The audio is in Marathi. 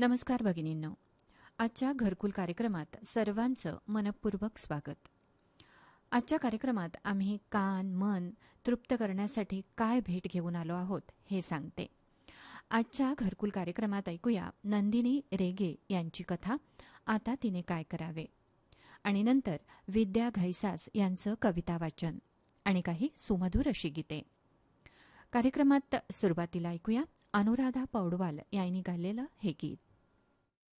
नमस्कार भगिनींनो, आजच्या घरकुल कार्यक्रमात सर्वांचं मनपूर्वक स्वागत. आजच्या कार्यक्रमात आम्ही कान मन तृप्त करण्यासाठी काय भेट घेऊन आलो आहोत हे सांगते. आजच्या घरकुल कार्यक्रमात ऐकूया नंदिनी रेगे यांची कथा आता तिने काय करावे, आणि नंतर विद्या घैसास यांचं कविता वाचन आणि काही सुमधुर अशी गीते. कार्यक्रमात सुरुवातीला ऐकूया अनुराधा पौडवाल यांनी गायलेलं हे गीत.